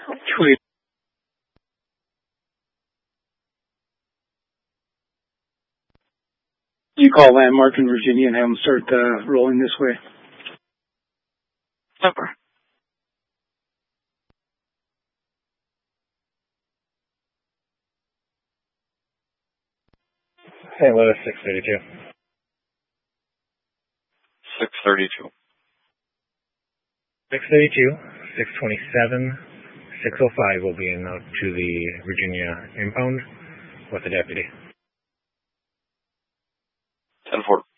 Tweet. You call Landmark in Virginia and have them start rolling this way. Super. St. Louis, 632. 632. 632, 627, 605 will be in to the Virginia impound with the deputy. 10-4.